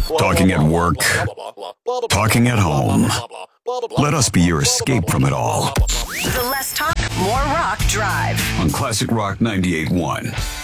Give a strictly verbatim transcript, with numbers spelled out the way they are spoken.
Talking at work. Talking at home. Let us be your escape from it all. The Less Talk, More Rock Drive on Classic Rock ninety-eight point one.